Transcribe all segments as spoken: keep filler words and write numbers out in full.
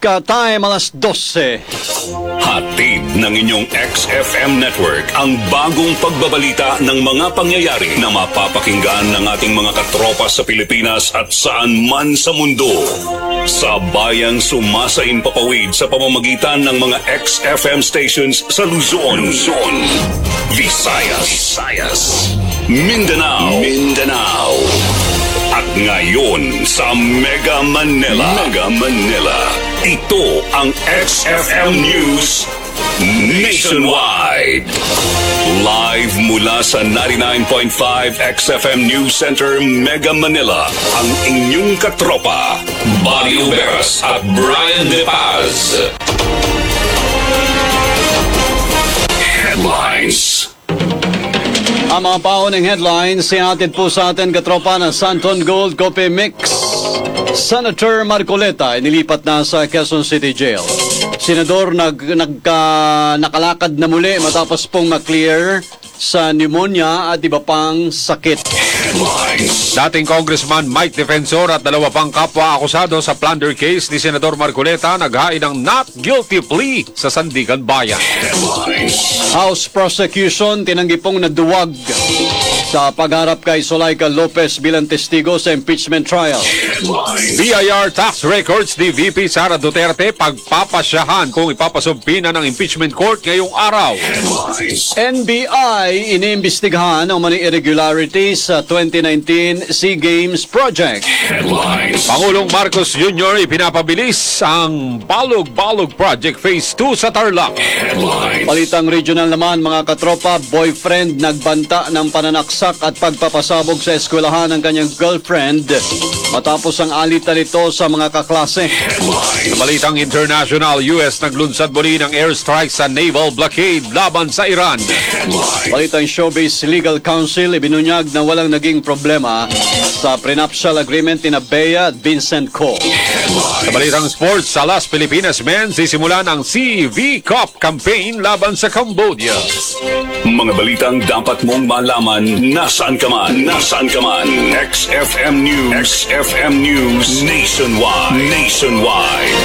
Ka time alas dose. Hatid ng inyong X F M network ang bagong pagbabalita ng mga pangyayari na mapapakinggan ng ating mga katropa sa Pilipinas at saan man sa mundo. Sa bayang sumasaimpapawid sa pamamagitan ng mga X F M stations sa Luzon, Luzon, Visayas, Visayas, Mindanao, Mindanao, at ngayon sa Mega Manila, Mega Manila. Ito ang X F M News Nationwide. Live mula sa ninety-nine point five X F M News Center, Mega Manila, ang inyong katropa, Buddy Uberas at Brian De Paz. Headlines. Ang mga paunang headlines, sinatid po sa atin katropa ng Santon Gold Coffee Mix. Senator Marcoleta inilipat na sa Quezon City Jail. Senador nag, nagka, nakalakad na muli matapos pong maklear sa pneumonia at iba pang sakit. Dating Congressman Mike Defensor at dalawa pang kapwa akusado sa plunder case ni Senador Marcoleta naghain ng not guilty plea sa Sandigan Bayan. House prosecution tinanggi pong naduwag sa pagharap kay Zulaika Lopez bilang testigo sa impeachment trial. B I R tax records ni V P Sara Duterte pagpapasyahan kung ipapasumpina ng impeachment court ngayong araw. N B I iniimbestigahan ang mga irregularities sa twenty nineteen SEA Games project. Pangulong Marcos Junior ipinapabilis ang Balog-Balog Project Phase two sa Tarlac. Palitang regional naman mga katropa, boyfriend nagbanta ng pananaksak at pagpapasabog sa eskwelahan ng kanyang girlfriend matapos ang alitan nito sa mga kaklase. Sa balitang international, U S naglunsad muli ng airstrike sa naval blockade laban sa Iran. Balitang Showbiz Legal Council ibinunyag na walang naging problema sa prenuptial agreement ni Bea at Vincent Co. Sa balitang sports, sa Las Pilipinas men sisimulan ang C V Cup campaign laban sa Cambodia. Mga balitang dapat mong malaman nasaan ka man, nasaan ka man. X F M News, X F M News Nationwide, Nationwide.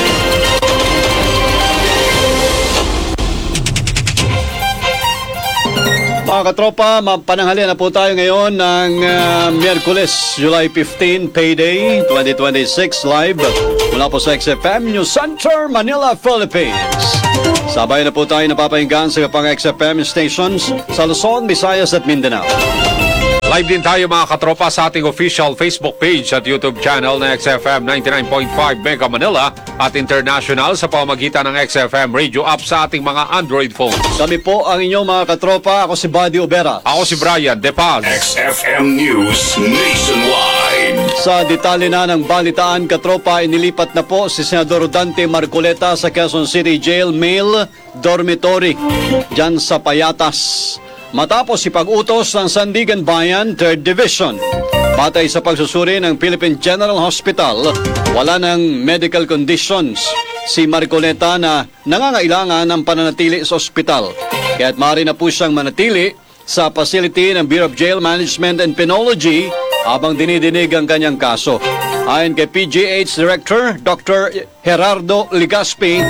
Mga katropa, pananghalian na po tayo ngayon ng uh, Miyerkules, July fifteenth, Payday twenty twenty-six, live mula po sa X F M News Center, Manila, Philippines. Sabay na po tayo napapahinggan sa kapang X F M stations sa Luzon, Visayas at Mindanao. Live din tayo mga katropa sa ating official Facebook page at YouTube channel na X F M ninety-nine point five Mega Manila at international sa pamamagitan ng X F M radio app sa ating mga Android phones. Kami po ang inyong mga katropa. Ako si Buddy Uberas. Ako si Brian De Paz. X F M News Nationwide. Sa detalye na ng balitaan katropa, inilipat na po si Senador Dante Marcoleta sa Quezon City Jail Male Dormitory dyan sa Payatas. Matapos ipag-utos ng Sandigan Bayan third Division. Batay sa pagsusuri ng Philippine General Hospital, wala ng medical conditions si Marcoleta na nangangailangan ng pananatili sa ospital. Kaya't maaari na po siyang manatili sa facility ng Bureau of Jail Management and Penology habang dinidinig ang kanyang kaso. Ayon kay P G H Director Doctor Gerardo Ligaspi,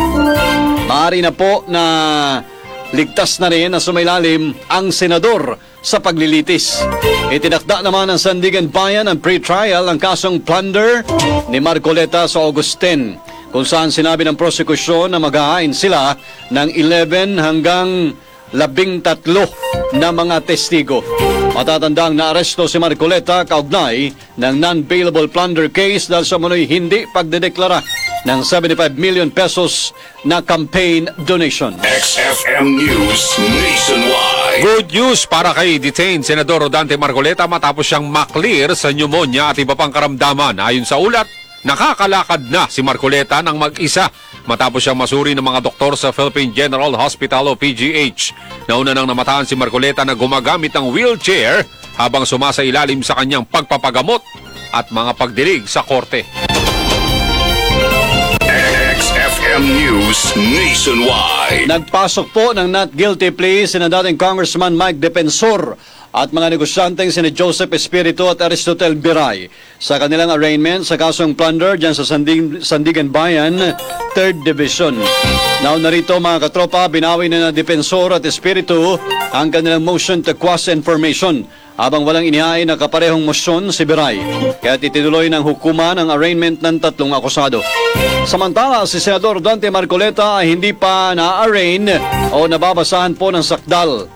maaari na po na ligtas na rin na sumailalim ang senador sa paglilitis. Itinakda naman ng Sandigan Bayan ang pre-trial ang kasong plunder ni Marcoleta sa August tenth, kung saan sinabi ng prosekusyon na maghahain sila ng eleven hanggang labing tatlo na mga testigo. Matatandang naaresto si Marcoleta kaugnay ng non-bailable plunder case dahil sa manoy hindi pagdedeklara ng seventy-five million pesos na campaign donation. X F M News Nationwide. Good news para kay detained Senador Dante Marcoleta matapos siyang maklear sa pneumonia at iba pang karamdaman. Ayon sa ulat, nakakalakad na si Marcoleta ng mag-isa matapos siyang masuri ng mga doktor sa Philippine General Hospital o P G H. Nauna nang namataan si Marcoleta na gumagamit ng wheelchair habang sumasailalim sa kanyang pagpapagamot at mga pagdilig sa korte. X F M News Nationwide. Nagpasok po ng not guilty plea si na dating Congressman Mike Defensor at mga negosyanteng sina Joseph Espiritu at Aristotel Biray sa kanilang arraignment sa kasong plunder dyan sa Sandig Sandigan Bayan, third Division. Now narito mga katropa, binawi na ng Depensor at Espiritu ang kanilang motion to quash information habang walang inihain na kaparehong motion si Biray. Kaya titinuloy ng hukuman ang arraignment ng tatlong akusado. Samantala, si Senador Dante Marcoleta ay hindi pa na-arraign o nababasahan po ng sakdal.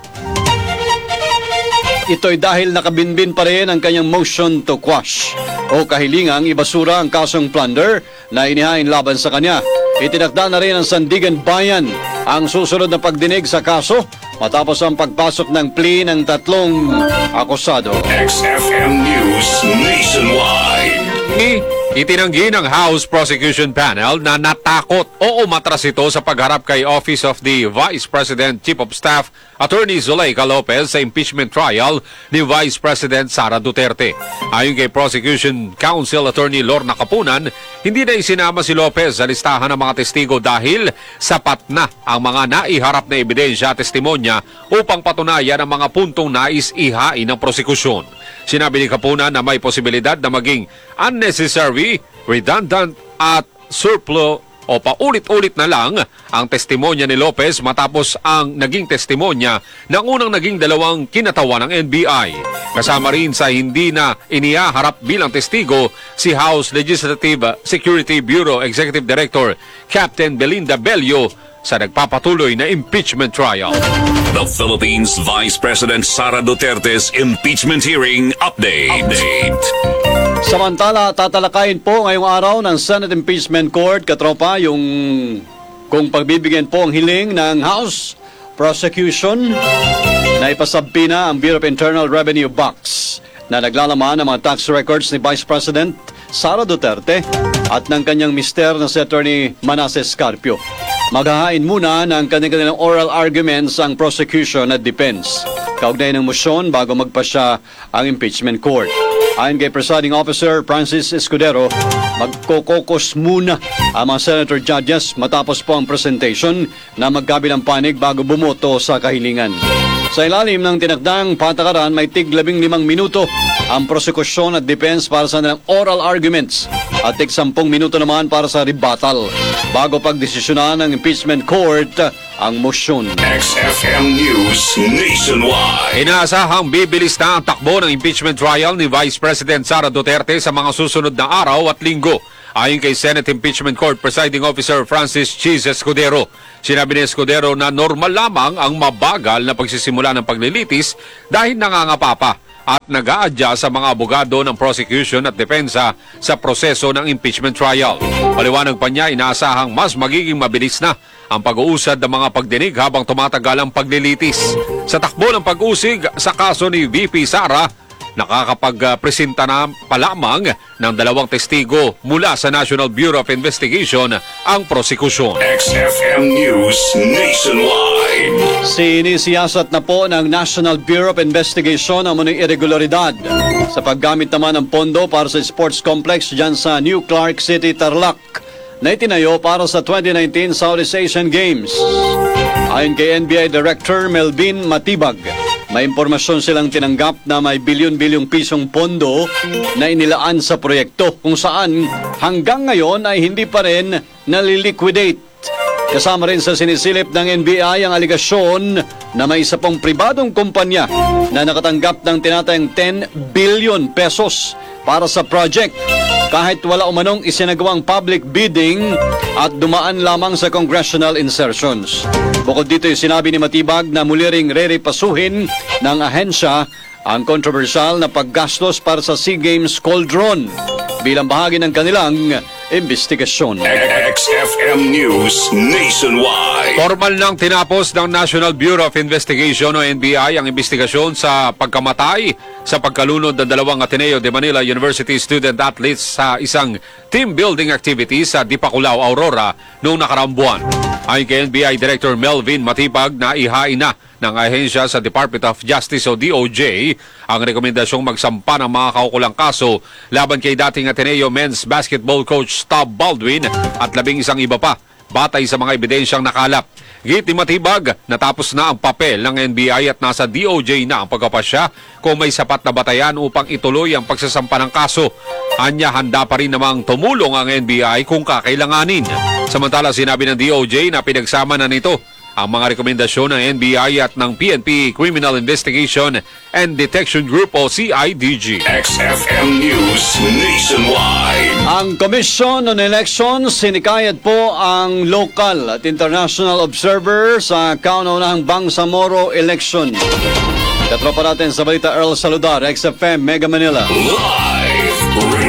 Ito'y dahil nakabinbin pa rin ang kanyang motion to quash o kahilingang ibasura ang kasong plunder na inihain laban sa kanya. Itinakda na rin ng Sandigan Bayan ang susunod na pagdinig sa kaso matapos ang pagpasok ng plea ng tatlong akusado. X F M News Nationwide. Itinanggi ng House Prosecution Panel na natakot o umatras ito sa pagharap kay Office of the Vice President Chief of Staff Attorney Zuleika Lopez sa impeachment trial ni Vice President Sara Duterte. Ayon kay Prosecution Counsel Attorney Lorna Capunan, hindi na isinama si Lopez sa listahan ng mga testigo dahil sapat na ang mga naiharap na ebidensya at testimonya upang patunayan ang mga puntong nais ihain ng prosekusyon. Sinabi ni Capunan na may posibilidad na maging unnecessary, redundant at surplus o paulit-ulit na lang ang testimonya ni Lopez matapos ang naging testimonya ng unang naging dalawang kinatawan ng N B I. Kasama rin sa hindi na inihaharap bilang testigo si House Legislative Security Bureau Executive Director Captain Belinda Bello sa nagpapatuloy na impeachment trial. The Philippines Vice President Sara Duterte's impeachment hearing update. update. Samantala, tatalakayin po ngayong araw ng Senate Impeachment Court, katropa, yung kung pagbibigyan po ang hiling ng House Prosecution na ipasabpi na ang Bureau of Internal Revenue Box na naglalaman ng mga tax records ni Vice President Sara Duterte at ng kanyang mister na si Attorney Manasseh Scarpio. Maghahain muna ng kanilang oral arguments ang prosecution at defense kaugnay ng motion bago magpasya ang impeachment court. Ayon kay Presiding Officer Francis Escudero, magkokokos muna ang mga senator judges matapos po ang presentation na magkabilang panig bago bumoto sa kahilingan. Sa ilalim ng tinakdang patakaran, may tig labing limang minuto ang prosekusyon at defense para sa nilang oral arguments at tig sampung minuto naman para sa rebuttal bago pagdesisyonan ng impeachment court ang motion. X F M News Nationwide. Inaasahang bibilis na ang takbo ng impeachment trial ni Vice President Sara Duterte sa mga susunod na araw at linggo. Ayon kay Senate Impeachment Court Presiding Officer Francis Cheese Escudero, sinabi ni Escudero na normal lamang ang mabagal na pagsisimula ng paglilitis dahil nangangapapa at nag-aadya sa mga abogado ng prosecution at depensa sa proseso ng impeachment trial. Paliwanag pa niya, inaasahang mas magiging mabilis na ang pag-uusad ng mga pagdinig habang tumatagal ang paglilitis. Sa takbo ng pag-usig sa kaso ni V P Sara, nakakapag-presenta na pa lamang ng dalawang testigo mula sa National Bureau of Investigation ang prosekusyon. X F M News Nationwide. Sinisiyasat na po ng National Bureau of Investigation ang munang irregularidad sa paggamit naman ng pondo para sa sports complex dyan sa New Clark City, Tarlac na itinayo para sa twenty nineteen Southeast Asian Games. Ayon kay N B I Director Melvin Matibag, may impormasyon silang tinanggap na may bilyon-bilyong pisong pondo na inilaan sa proyekto kung saan hanggang ngayon ay hindi pa rin naliliquidate. Kasama rin sa sinisilip ng N B I ang aligasyon na may isa pong pribadong kumpanya na nakatanggap ng tinatayang ten billion pesos para sa project kahit wala umanong isinagawang public bidding at dumaan lamang sa congressional insertions. Bukod dito, sinabi ni Matibag na muli ring rerepasuhin ng ahensya ang kontrobersyal na paggastos para sa SEA Games Cauldron bilang bahagi ng kanilang investigasyon. X F M News Nationwide. Formal nang tinapos ng National Bureau of Investigation o N B I ang investigasyon sa pagkamatay sa pagkalunod ng dalawang Ateneo de Manila University student athletes sa isang team building activity sa Dipaculaw, Aurora noong nakaraang buwan. Ayon kay N B I Director Melvin Matibag, na ihain na ng ahensya sa Department of Justice o D O J ang rekomendasyong magsampa ng mga kaukulang kaso laban kay dating Ateneo men's basketball coach Stab Baldwin at labing isang iba pa batay sa mga ebidensyang nakalap. Git ni Matibag, natapos na ang papel ng N B I at nasa D O J na ang pagkapasya kung may sapat na batayan upang ituloy ang pagsasampa ng kaso. Anya, handa pa rin namang tumulong ang N B I kung kakailanganin. Samantala, sinabi ng D O J na pinagsama na nito ang mga rekomendasyon ng N B I at ng P N P Criminal Investigation and Detection Group o C I D G. X F M News Nationwide. Ang Commission on Elections sinikayat po ang local at international observer sa kauna-unahang Bangsamoro election. Katropa natin sa balita, Earl Saludar, X F M Mega Manila. Live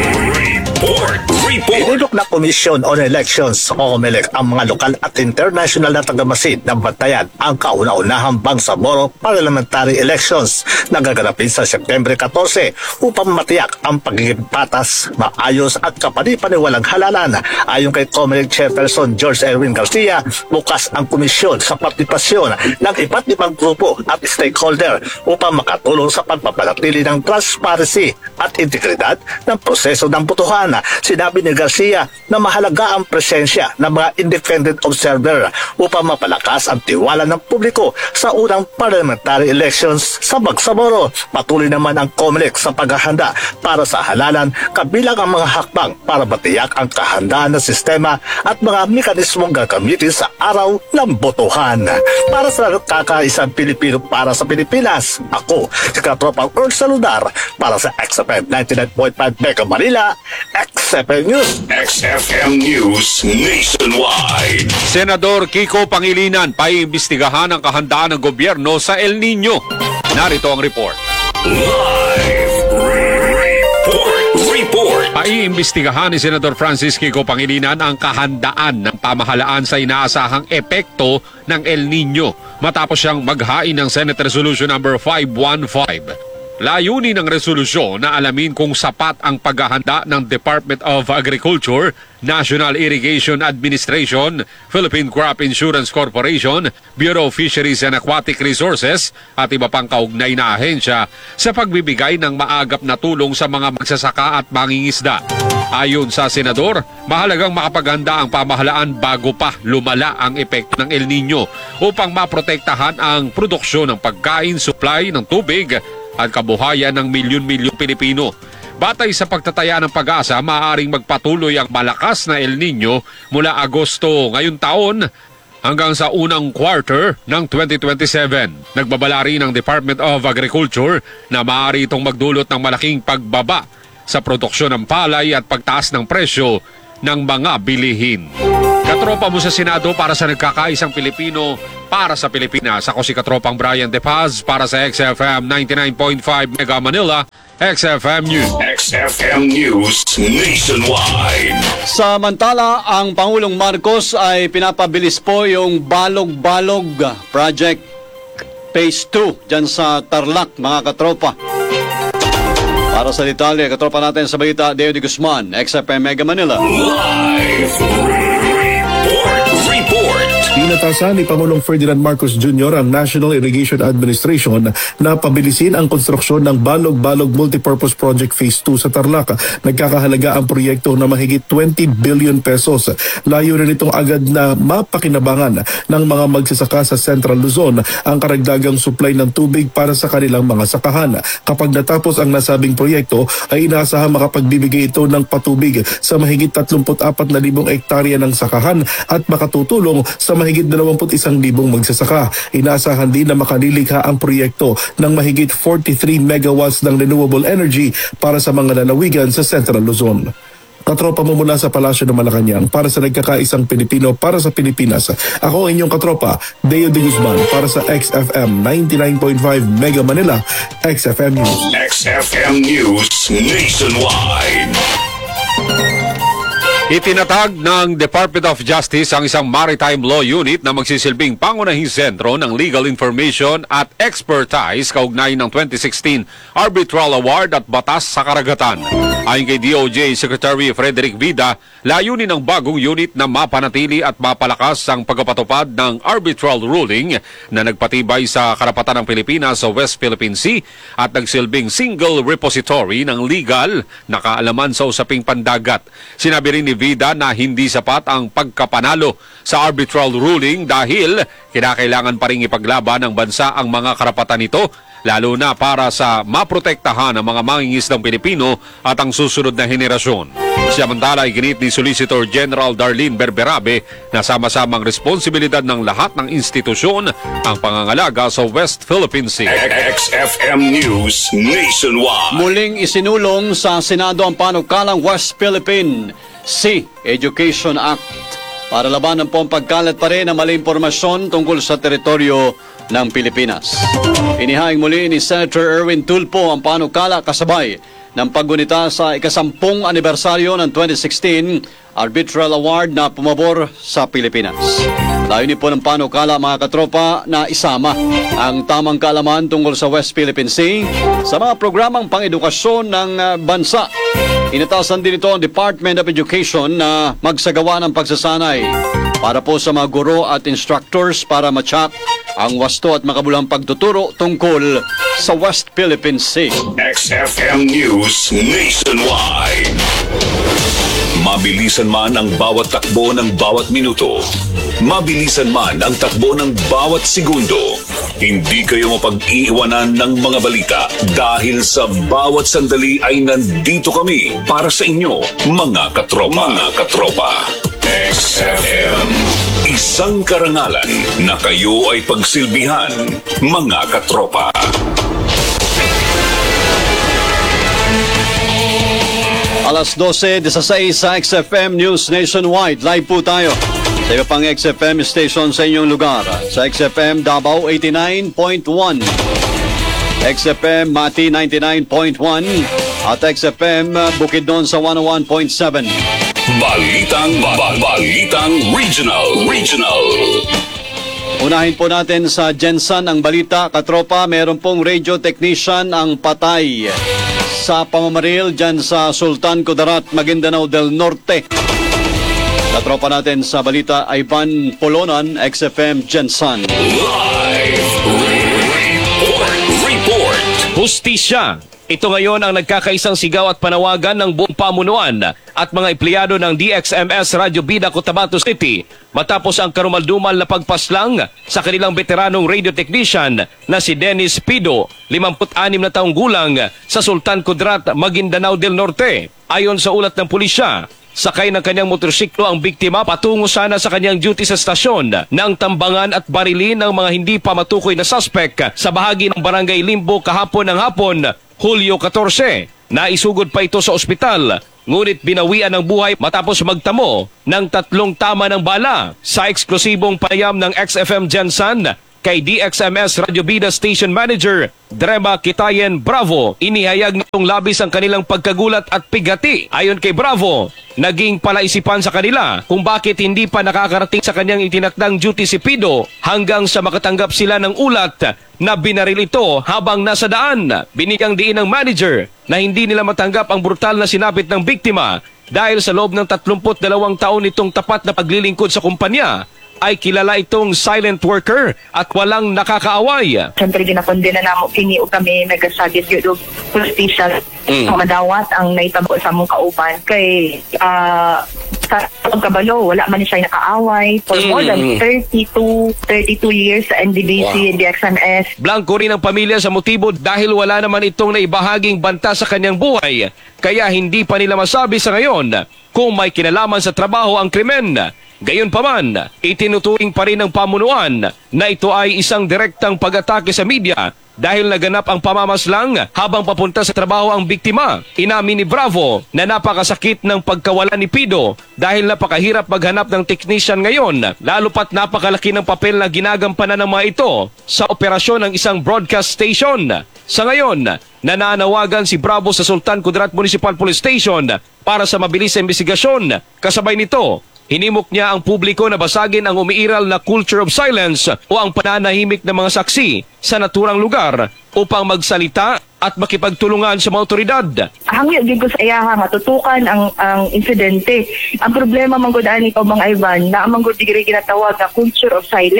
report. Report. Inilok na Commission on Elections o COMELEC ang mga lokal at international na tagamasid ng bantayan ang kauna-unahang Bangsamoro parliamentary elections na gaganapin sa Setyembre fourteen upang matiyak ang pagiging patas, maayos at kapani-paniwalang halalan. Ayon kay COMELEC Chairperson George Erwin Garcia, bukas ang komisyon sa partipasyon ng iba't ibang grupo at stakeholder upang makatulong sa pagpapanatili ng transparency at integridad ng proseso ng botohan. Sinabi ni Garcia na mahalaga ang presensya ng mga independent observer upang mapalakas ang tiwala ng publiko sa unang parliamentary elections sa Bangsamoro. Patuloy naman ang COMELEC sa paghahanda para sa halalan, kabilang ang mga hakbang para matiyak ang kahandaan ng sistema at mga mekanismong gagamitin sa araw ng botohan. Para sa kakaisang Pilipino para sa Pilipinas, ako si Katropang Earl Saludar para sa X F M ninety-nine point five Mega Manila, X F M News. X F M News Nationwide. Senador Kiko Pangilinan, paiimbestigahan ang kahandaan ng gobyerno sa El Nino. Narito ang report. Live report. Report. Paiimbestigahan ni Senador Francis Kiko Pangilinan ang kahandaan ng pamahalaan sa inaasahang epekto ng El Nino matapos siyang maghain ng Senate Resolution number five one five. Layunin ng resolusyon na alamin kung sapat ang paghahanda ng Department of Agriculture, National Irrigation Administration, Philippine Crop Insurance Corporation, Bureau of Fisheries and Aquatic Resources at iba pang kaugnay na ahensya sa pagbibigay ng maagap na tulong sa mga magsasaka at mangingisda. Ayon sa senador, mahalagang makapaghanda ang pamahalaan bago pa lumala ang epekto ng El Nino upang maprotektahan ang produksyon ng pagkain, supply ng tubig at kabuhayan ng milyon-milyong Pilipino. Batay sa pagtataya ng Pag-asa, maaaring magpatuloy ang malakas na El Nino mula Agosto ngayong taon hanggang sa unang quarter ng twenty twenty-seven. Nagbabala rin ng Department of Agriculture na maaari itong magdulot ng malaking pagbaba sa produksyon ng palay at pagtaas ng presyo ng mga bilihin. Katropa mo sa Senado para sa nagkakaisang Pilipino para sa Pilipinas. Ako si Katropang Brian De Paz para sa X F M ninety-nine point five Mega Manila, X F M News. X F M News Nationwide. Samantala, ang Pangulong Marcos ay pinapabilis po yung Balog-Balog Project Phase two dyan sa Tarlac, mga katropa. Para sa detalye, katropa natin sa balita, Deo de Guzman, X F M Mega Manila. Live report. Report. Inatasan ni Pangulong Ferdinand Marcos Junior ang National Irrigation Administration na pabilisin ang konstruksyon ng Balog-Balog Multipurpose Project Phase two sa Tarlac. Nagkakahalaga ang proyekto na mahigit twenty billion pesos. Layunin nitong agad na mapakinabangan ng mga magsasaka sa Central Luzon ang karagdagang supply ng tubig para sa kanilang mga sakahan. Kapag natapos ang nasabing proyekto, ay inaasahan makapagbibigay ito ng patubig sa mahigit thirty-four na libong ektarya ng sakahan at makatutulong sa mahigit dalawampu't isang libong magsasaka. Inaasahan din na makalilikha ang proyekto ng mahigit forty-three megawatts ng renewable energy para sa mga lalawigan sa Central Luzon. Katropa mo mula sa Palasyo ng Malacanang para sa nagkakaisang Pilipino para sa Pilipinas. Ako inyong katropa, Deo de Guzman para sa X F M ninety-nine point five Mega Manila, X F M News. X F M News Nationwide. Itinatag ng Department of Justice ang isang maritime law unit na magsisilbing pangunahing sentro ng legal information at expertise kaugnay ng twenty sixteen Arbitral Award at Batas sa Karagatan. Ayon kay D O J Secretary Frederick Vida, layunin ng bagong unit na mapanatili at mapalakas ang pagpapatupad ng arbitral ruling na nagpatibay sa karapatan ng Pilipinas sa West Philippine Sea at nagsilbing single repository ng legal na kaalaman sa usaping pandagat. Sinabi rin ni Albida na hindi sapat ang pagkapanalo sa arbitral ruling dahil kinakailangan pa rin ipaglaban ng bansa ang mga karapatan nito, lalo na para sa maprotektahan ang mga mangingisdang Pilipino at ang susunod na henerasyon. Samantala, iginit ni Solicitor General Darlene Berberabe na sama-samang responsibilidad ng lahat ng institusyon ang pangangalaga sa West Philippine Sea. X F M News Nationwide. Muling isinulong sa Senado ang panukalang West Philippine Sea Education Act para labanan po ang pagkalat pa rin ng mali impormasyon tungkol sa teritoryo ng Pilipinas. Inihaing muli ni Senator Erwin Tulfo ang panukala kasabay ng paggunita sa ikasampung anibersaryo ng twenty sixteen Arbitral Award na pumabor sa Pilipinas. Layunin po ng panukala, mga katropa, na isama ang tamang kaalaman tungkol sa West Philippine Sea sa mga programang pang-edukasyon ng uh, bansa. Inatasan din ito ang Department of Education na magsagawa ng pagsasanay para po sa mga guro at instructors para matyak ang wasto at makabulang pagtuturo tungkol sa West Philippine Sea. X F M News Nationwide. Mabilisan man ang bawat takbo ng bawat minuto, mabilisan man ang takbo ng bawat segundo, hindi kayo mapag-iiwanan ng mga balita dahil sa bawat sandali ay nandito kami para sa inyo, mga katropa. Mga katropa. X F M. Isang karangalan na kayo ay pagsilbihan, mga katropa. Alas dose, disasay sa X F M News Nationwide. Live po tayo sa iba pang X F M station sa inyong lugar. Sa X F M Davao eighty-nine point one, X F M Mati ninety-nine point one, at X F M Bukidnon sa one oh one point seven. Balitang, ba- Balitang Regional. Regional. Unahin po natin sa Jensen ang balita, katropa. Meron pong radio technician ang patay sa pamamaril dyan sa Sultan Kudarat, Maguindanao del Norte. Katropa natin sa balita, Ivan Polonan, X F M Jensen. Live report. Report. Hustisya. Ito ngayon ang nagkakaisang sigaw at panawagan ng buong pamunuan at mga empleyado ng D X M S Radio Bida Cotabato City matapos ang karumaldumal na pagpaslang sa kanilang veteranong radio technician na si Dennis Pido, limampu't-anim na taong gulang, sa Sultan Kudarat, Maguindanao del Norte. Ayon sa ulat ng pulisya, sakay ng kanyang motorsiklo ang biktima patungo sana sa kanyang duty sa stasyon nang tambangan at barilin ng mga hindi pa matukoy na suspect sa bahagi ng Barangay Limbo kahapon ng hapon, Hulyo fourteen. Naisugod pa ito sa ospital, ngunit binawian ng buhay matapos magtamo ng tatlong tama ng bala. Sa eksklusibong panayam ng X F M Jensen kay D X M S Radio Bida Station Manager Drema Kitayen Bravo, inihayag nitong labis ang kanilang pagkagulat at pigati. Ayon kay Bravo, naging palaisipan sa kanila kung bakit hindi pa nakakarating sa kanyang itinakdang duty si Pido hanggang sa makatanggap sila ng ulat na binaril ito habang nasa daan. Binigyang diin ng manager na hindi nila matanggap ang brutal na sinapit ng biktima dahil sa loob ng tatlumput dalawang taon itong tapat na paglilingkod sa kumpanya ay kilala itong silent worker at walang nakakaaway. Siyempre, ginakondena na mo kini o kami nagkasagit yun o justisya Mm. ang madawat ang naitabo sa mong kauban. Kay uh, sa pagkabalo, wala man siya nakaaway for more than thirty-two, thirty-two years sa N D B C, wow. D X M S. Blanco rin ang pamilya sa motibo dahil wala naman itong naibahaging banta sa kanyang buhay. Kaya hindi pa nila masabi sa ngayon kung may kinalaman sa trabaho ang krimen. Gayunpaman, itinuturing pa rin ng pamunuan na ito ay isang direktang pag-atake sa media dahil naganap ang pamamaslang habang papunta sa trabaho ang biktima. Inamin ni Bravo na napakasakit ng pagkawala ni Pido dahil napakahirap maghanap ng technician ngayon, lalo pat napakalaki ng papel na ginagampanan ng mga ito sa operasyon ng isang broadcast station. Sa ngayon, nananawagan si Bravo sa Sultan Kudarat Municipal Police Station para sa mabilis na investigasyon. Kasabay nito, hinimok niya ang publiko na basagin ang umiiral na culture of silence o ang pananahimik ng mga saksi sa naturang lugar upang magsalita at makipagtulungan sa mga otoridad. Hangyo gid ko sa iyaha nga tutukan ang ang insidente. Ang problema man gud ani ko mga Ivan na ang gud digiri ginatawag na culture of silence.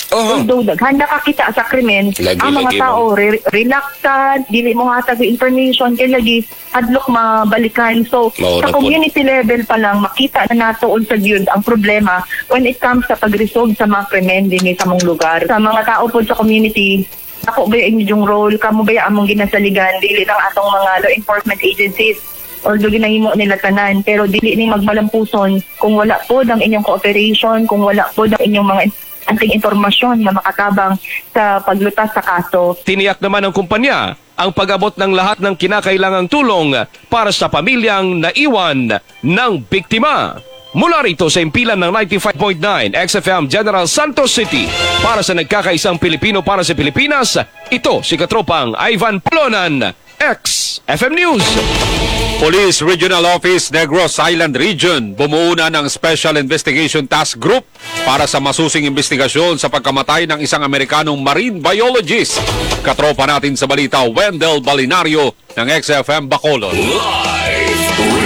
Aha. Although daghan nakakita sa krimen, Lagi, ang mga lagi, tao re- reluctant, dili mo hatag information, kaya lagi hadlok mabalikan. So, Mao na sa po. community level pa lang, makita na nato sa yun ang problema when it comes sa pag-resolve sa mga krimen din sa mong lugar. Sa mga tao po sa community, ako ba yung inyong role, kamo ba yung among ginasaligan, dili lang atong mga law enforcement agencies, although ginahimo nila tanan, pero dili ni magmalampuson kung wala po ng inyong cooperation, kung wala po ng inyong mga anting impormasyon na makatabang sa paglutas sa kaso. Tiniyak naman ng kumpanya ang pag-abot ng lahat ng kinakailangang tulong para sa pamilyang naiwan ng biktima. Mula rito sa impilan ng ninety-five point nine X F M General Santos City, para sa nagkakaisang Pilipino para sa Pilipinas, ito si Katropang Ivan Polonan, X F M News. Police Regional Office Negros Island Region bumuo na ng Special Investigation Task Group para sa masusing investigasyon sa pagkamatay ng isang Amerikanong marine biologist. Katropa natin sa balita, Wendell Balinario ng X F M Bacolod. Live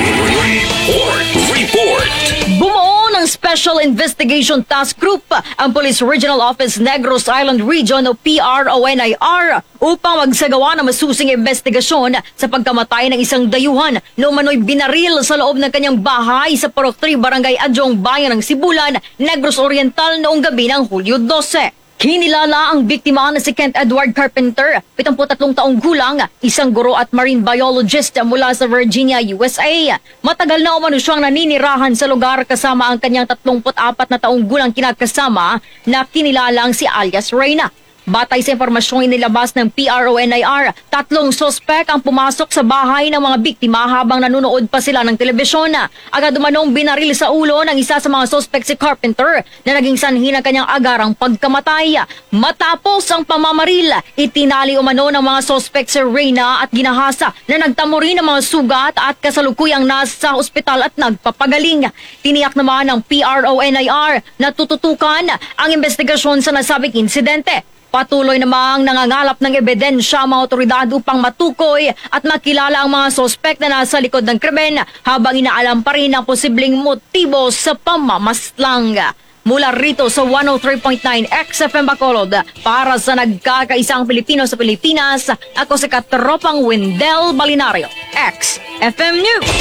report. Report. Bumuo ng Special Investigation Task Group ang Police Regional Office Negros Island Region o P R O N I R upang magsagawa ng masusing investigasyon sa pagkamatay ng isang dayuhan na umano'y binaril sa loob ng kanyang bahay sa Purok three, Barangay Adjong, Bayan ng Sibulan, Negros Oriental noong gabi ng Hulyo twelve. Kinilala ang biktima na si Kent Edward Carpenter, pitangputatlong taong gulang, isang guro at marine biologist mula sa Virginia, U S A. Matagal na umano siyang naninirahan sa lugar kasama ang kanyang tatlongput-apat na taong gulang kinakasama na kinilalang si alias Reyna. Batay sa impormasyong inilabas ng P R O N I R, tatlong sospek ang pumasok sa bahay ng mga biktima habang nanonood pa sila ng telebisyon. Agad umanong binaril sa ulo ng isa sa mga sospek si Carpenter na naging sanhi ng kanyang agarang pagkamatay. Matapos ang pamamaril, itinali umano ng mga sospek si Reyna at ginahasa na nagtamo rin ng mga sugat at kasalukuyang nasa ospital at nagpapagaling. Tiniyak naman ng P R O N I R na tututukan ang investigasyon sa nasabing insidente. Patuloy namang nangangalap ng ebidensya ang mga otoridad upang matukoy at makilala ang mga sospek na nasa likod ng krimen habang inaalam pa rin ang posibleng motibo sa pamamaslang. Mula rito sa one oh three point nine X F M Bacolod, para sa nagkakaisang Pilipino sa Pilipinas, ako si Katropang Wendell Balinario, X F M News.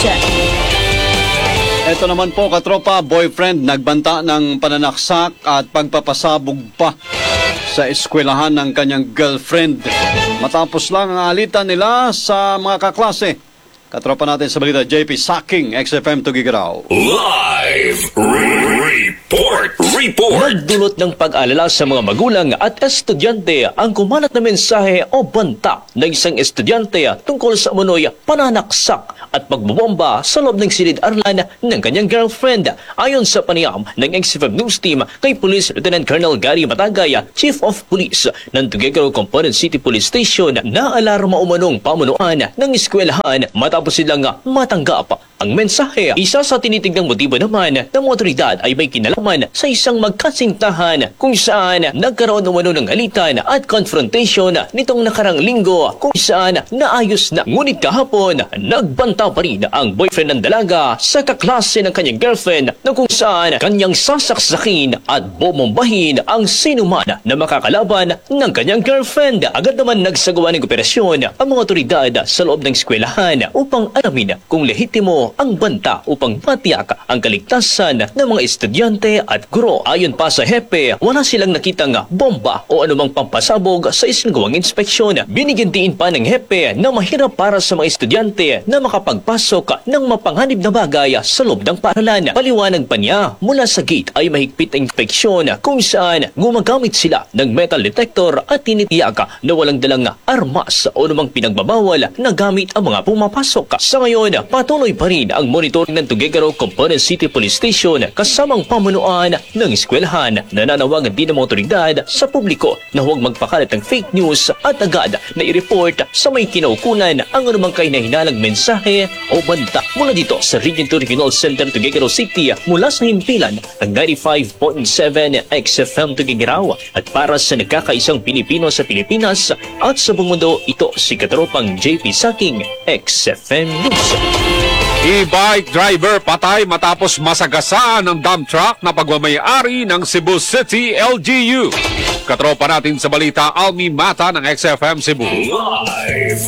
Ito naman po, katropa, boyfriend nagbanta ng pananaksak at pagpapasabog pa sa eskwelahan ng kanyang girlfriend matapos lang ang alitan nila sa mga kaklase. Katropa natin sa balita, J P Saking, X F M Tugigaraw. Live report. Report. Nagdulot ng pag-alala sa mga magulang at estudyante ang kumalat na mensahe o banta ng isang estudyante tungkol sa umunoy pananaksak at pagbobomba sa loob ng silid-aralan ng kanyang girlfriend. Ayon sa panayam ng X F M News Team kay Police Lieutenant Colonel Gary Matagay, Chief of Police ng Tuguegarao Component City Police Station, na alarma umanong pamunuan ng eskwelahan matapos silang matanggap ang mensahe. Isa sa tinitignang motibo naman ng mga otoridad ay may kinalaman sa isang magkasintahan kung saan nagkaroon umano ng alitan at confrontation nitong nakarang linggo kung saan naayos na. Ngunit kahapon, nagbanta pa rin ang boyfriend ng dalaga sa kaklase ng kanyang girlfriend na kung saan kanyang sasaksakin at bomombahin ang sinuman na makakalaban ng kanyang girlfriend. Agad naman nagsagawa ng operasyon ang mga otoridad sa loob ng eskwelahan upang alamin kung lehitimo ang banta upang matiyak ang kaligtasan ng mga estudyante at guro. Ayon pa sa hepe, wala silang nakitang bomba o anumang pampasabog sa isinagawang inspeksyon. Binigyan din pa ng hepe na mahirap para sa mga estudyante na makapagpasok ng mapanghanib na bagay sa loob ng paaralan. Paliwanag pa niya, mula sa gate ay mahigpit ang inspeksyon kung saan gumagamit sila ng metal detector at tinitiyak na walang dalang armas o anumang pinagbabawal na gamit ang mga pumapasok. Sa ngayon, patuloy pa rin ang monitoring ng Tuguegarao Component City Police Station kasamang pamunuan ng eskwelahan. Nananawagan din ng mga otoridad sa publiko na huwag magpakalat ng fake news at agad na i-report sa may kinaukulan ang anumang kahinahinalang mensahe o banta. Mula dito sa Region two Regional Center Tuguegarao City, mula sa himpilan ng ninety-five point seven X F M Tuguegarao, at para sa nagkakaisang Pilipino sa Pilipinas at sa buong mundo, ito si Katropang J P Saking, X F M News. E-bike driver patay matapos masagasaan ng dump truck na pagmamayari ng Cebu City L G U. Katropa natin sa balita, Almi Mata ng X F M Cebu. Live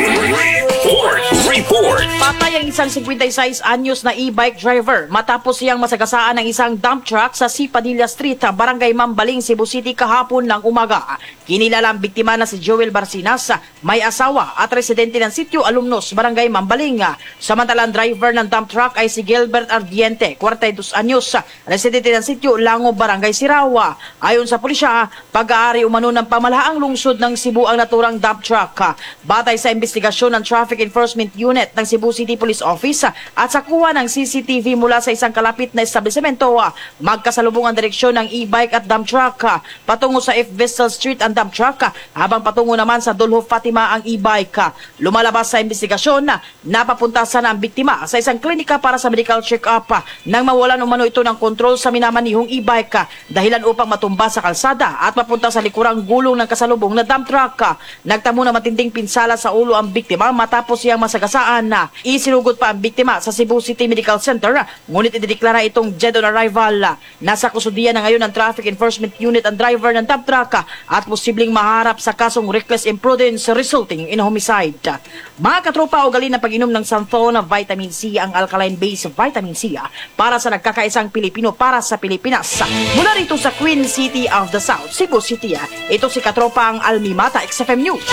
report. Report. Patay ang isang fifty-six anyos na e-bike driver matapos siyang masagasaan ng isang dump truck sa C. Padilla Street, Barangay Mambaling, Cebu City kahapon ng umaga. Kinilala ang biktima na si Joel Barcinas, may asawa at residente ng sitio Alumnos, Barangay Mambaling. Samantalang driver ng dump truck ay si Gilbert Ardiente, forty-two anyos, residente ng sitio Lango, Barangay Sirawa. Ayon sa pulisya, pag-aari umano ng pamalahaang lungsod ng Cebu ang naturang dump truck. Batay sa investigasyon ng Traffic Enforcement Unit ng Cebu City Police Office at sa kuha ng C C T V mula sa isang kalapit na establishmento, magkasalubong ang direksyon ng e-bike at dump truck. Patungo sa F. Vessel Street ang dump truck, habang patungo naman sa Dulho Fatima ang e-bike. Lumalabas sa investigasyon na napapunta sana ang biktima sa isang klinika para sa medical check-up nang mawalan umano ito ng kontrol sa minamanihong e-bike, dahilan upang matumba sa kalsada at mapunta sa likurang gulong ng kasalubong na dump truck. Nagtamo na matinding pinsala sa ulo ang biktima matapos siyang masagasaan. Isinugod pa ang biktima sa Cebu City Medical Center, ngunit idideklara itong dead on arrival. Nasa kusudian na ngayon ng Traffic Enforcement Unit ang driver ng dump truck at posibleng maharap sa kasong reckless imprudence resulting in homicide. Mga katropa, ugali ng pag-inom ng Santhon Vitamin C ang alkaline-based vitamin C para sa nagkakaisang Pilipino para sa Pilipinas. Mula rito sa Queen City of the South, Cebu City, ito si katropa ang Almi Mata, X F M News.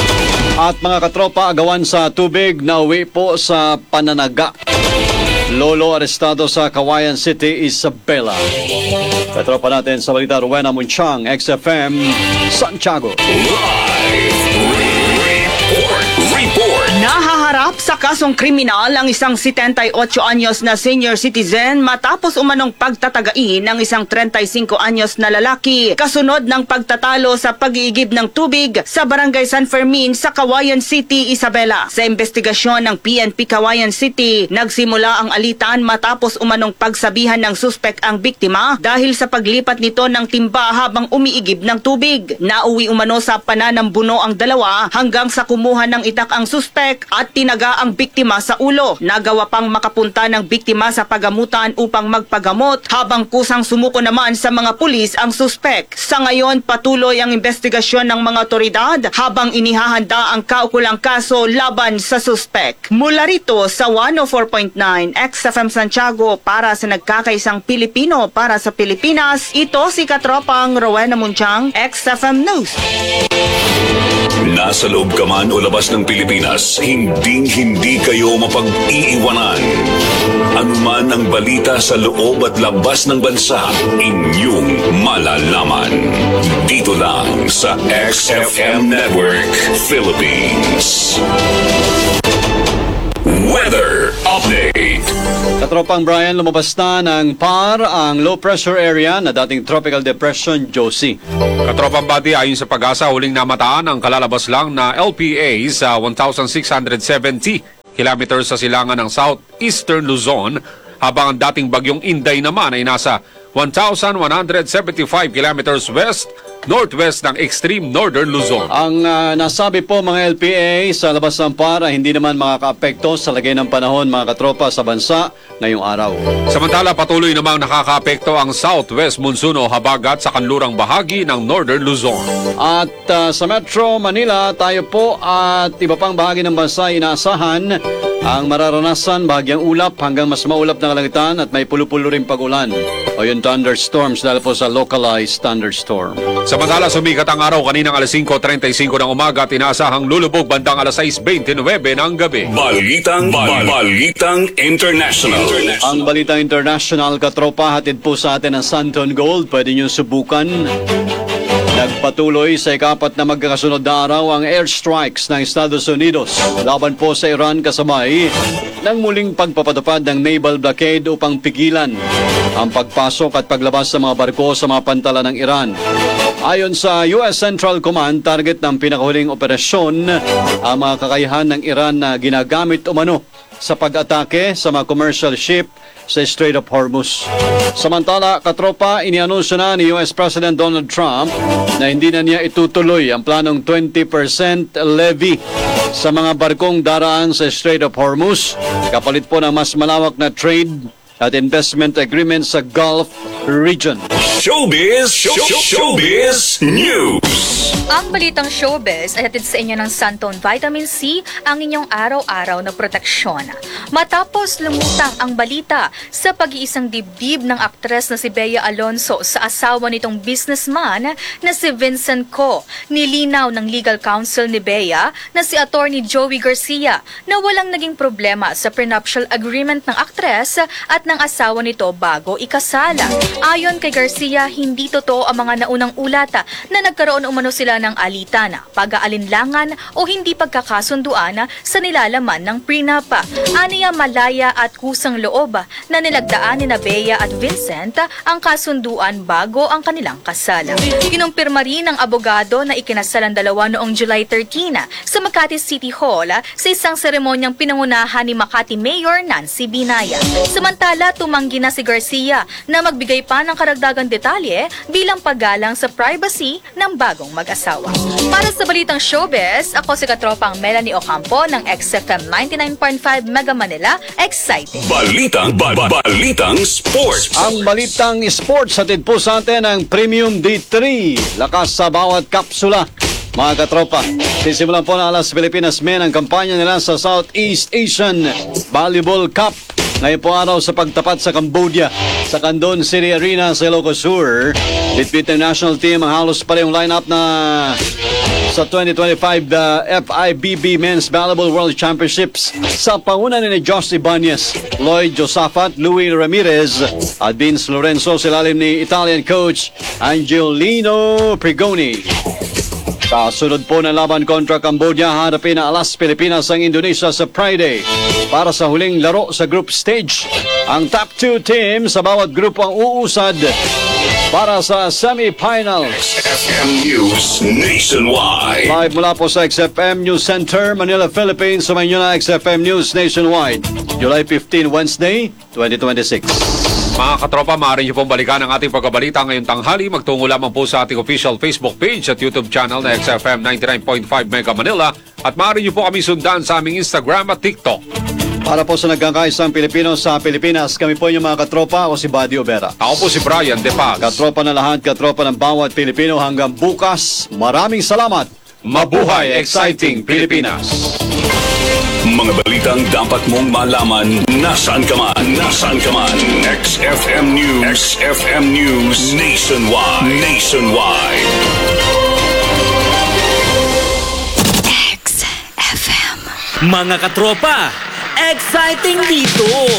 At mga katropa, agawan sa tubig na uwi po sa pananaga. Lolo arestado sa Kawayan City, Isabela. Katropa natin sa balita, Rowena Munchang, X F M, Santiago. Live report. Report. Nahaharap sa kasong kriminal ang isang seventy-eight anyos na senior citizen matapos umanong pagtatagain ng isang thirty-five anyos na lalaki kasunod ng pagtatalo sa pag-iigib ng tubig sa Barangay San Fermin sa Kawayan City, Isabela. Sa investigasyon ng P N P Kawayan City, nagsimula ang alitan matapos umanong pagsabihan ng suspek ang biktima dahil sa paglipat nito ng timba habang umiigib ng tubig. Nauwi umano sa pananambuno ang dalawa hanggang sa kumuha ng itak ang suspek at tinaga ang biktima sa ulo. Nagawa pang makapunta ng biktima sa pagamutan upang magpagamot habang kusang sumuko naman sa mga pulis ang suspek. Sa ngayon, patuloy ang investigasyon ng mga otoridad habang inihahanda ang kaukulang kaso laban sa suspek. Mula rito sa one oh four point nine X F M Santiago para sa nagkakaisang Pilipino para sa Pilipinas, ito si katropang Rowena Munchang, X F M News. Nasa loob ka man o labas ng Pilipinas, hinding-hindi kayo mapag-iiwanan. Anuman ang balita sa loob at labas ng bansa, inyong malalaman. Dito lang sa X F M Network Philippines. Weather Update. Katropang Brian, lumabas na ng P A R ang low pressure area na dating Tropical Depression Josie. Katropang Bati, ayon sa Pag-asa, huling namataan ang kalalabas lang na L P A sa one thousand six hundred seventy kilometers sa silangan ng southeastern Luzon, habang ang dating bagyong Inday naman ay nasa one thousand one hundred seventy-five kilometers west northwest ng extreme northern Luzon. Ang uh, nasabi po mga L P A sa labas ng P A R ay hindi naman makakaapekto sa lagay ng panahon mga katropa sa bansa ngayong araw. Samantala, patuloy namang nakakaapekto ang southwest monsoon o habagat sa kanlurang bahagi ng northern Luzon. At uh, sa Metro Manila, tayo po at iba pang bahagi ng bansa inaasahan ang mararanasan bahagyang ulap hanggang mas maulap na kalangitan at may pulo-pulo rin pag-ulan o yung thunderstorms dahil po sa localized thunderstorm. Samantala, sumikat ang araw kaninang alas five thirty-five ng umaga at inaasahang lulubog bandang alas six twenty-nine ng gabi. Balitang, bal- Balitang International. Ang Balitang International, katropa, hatid po sa atin ang Santon Gold. Pwede nyo subukan. Nagpatuloy sa ikapat na magkakasunod na araw ang airstrikes ng Estados Unidos laban po sa Iran kasabay ng muling pagpapatupad ng naval blockade upang pigilan ang pagpasok at paglabas sa mga barko sa mga pantala ng Iran. Ayon sa U S Central Command, target ng pinakahuling operasyon ang mga kakayahan ng Iran na ginagamit umano sa pag-atake sa mga commercial ship sa Strait of Hormuz. Samantala, katropa, inianunsyo na ni U S President Donald Trump na hindi na niya itutuloy ang planong twenty percent levy sa mga barkong daraan sa Strait of Hormuz, kapalit po ng mas malawak na trade at investment agreement sa Gulf region. Showbiz, show, showbiz news. Ang balitang showbiz ay hatid sa inyo ng Santon Vitamin C, ang inyong araw-araw na proteksyon. Matapos lumutang ang balita sa pag-iisang dibdib ng aktres na si Bea Alonso sa asawa nitong businessman na si Vincent Co, nilinaw ng legal counsel ni Bea na si Attorney Joey Garcia na walang naging problema sa prenuptial agreement ng aktres at ng asawa nito bago ikasala. Ayon kay Garcia, hindi totoo ang mga naunang ulata na nagkaroon umano sila ng alitan, pag-aalinlangan o hindi pagkakasunduan sa nilalaman ng prenup. Aniya malaya at kusang loob na nilagdaan ni Bea at Vincent ang kasunduan bago ang kanilang kasal. Kinumpirma rin ng abogado na ikinasal ang dalawa noong July thirteenth sa Makati City Hall sa isang seremonyang pinangunahan ni Makati Mayor Nancy Binaya. Samantala, tumanggi na si Garcia na magbigay pa ng karagdagang detalye bilang paggalang sa privacy ng bagong mag-asawa. Para sa balitang showbiz, ako si katropang Melanie Ocampo ng X F M ninety-nine point five Mega Manila. Exciting! Balitang, ba, ba, balitang sports. Ang balitang sports hatid po sa atin ang Premium D three. Lakas sa bawat kapsula. Mga katropa, sisimulan po na Alas Pilipinas Men ang kampanya nila sa Southeast Asian Volleyball Cup. Ngayon po araw sa pagtapat sa Cambodia sa Candon City Arena sa Ilocos Sur. Bitbit ng national team ang halos parehong lineup na sa twenty twenty-five the F I B B Men's Volleyball World Championships sa pangunan ni Josh Ibanez, Lloyd Josafat, Louis Ramirez at Vince Lorenzo sa ilalim ni Italian coach Angelino Prigoni. Kasunod po ng laban kontra Cambodia, harapin na Alas Pilipinas ang Indonesia sa Friday para sa huling laro sa group stage. Ang top two team sa bawat grupo ang uusad para sa semi-finals. X F M News Nationwide. Live mula po sa X F M News Center, Manila, Philippines. Sumayin nyo na X F M News Nationwide. July fifteenth, Wednesday, twenty twenty-six. Mga katropa, maaari niyo pong balikan ang ating pagkabalita ngayong tanghali. Magtungo lamang po sa ating official Facebook page at YouTube channel na X F M ninety-nine point five Mega Manila. At maaari niyo po kami sundan sa aming Instagram at TikTok. Para po sa nagkakaisang Pilipino sa Pilipinas, kami po yung mga katropa o si Buddy Obera. Ako po si Brian De Paz. Katropa na lahat, katropa ng bawat Pilipino hanggang bukas. Maraming salamat. Mabuhay, exciting Pilipinas! Mga balitang dapat mong malaman nasaan ka man, nasaan ka man. X F M News, X F M News Nationwide, Nationwide. X F M. Mga katropa, exciting dito!